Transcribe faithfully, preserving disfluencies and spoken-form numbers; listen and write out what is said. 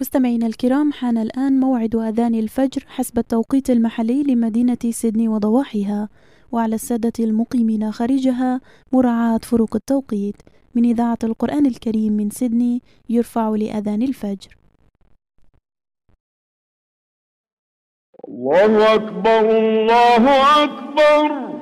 مستمعينا الكرام، حان الآن موعد أذان الفجر حسب التوقيت المحلي لمدينة سيدني وضواحيها، وعلى السادة المقيمين خارجها مراعاة فروق التوقيت. من إذاعة القرآن الكريم من سيدني يرفع لأذان الفجر. الله أكبر الله أكبر.